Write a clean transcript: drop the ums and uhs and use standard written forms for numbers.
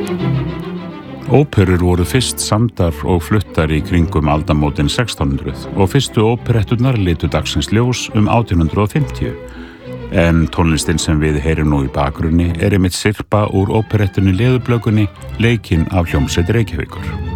Óperur voru fyrst samdar og fluttar í kringum aldamótin 1600 og fyrstu óperetturnar litu dagsins ljós 1850. En tónlistin sem við heyrum nú í bakgrunni einmitt sirpa úr óperettunni Leðurblökunni, leikin af hljómsveit Reykjavíkur.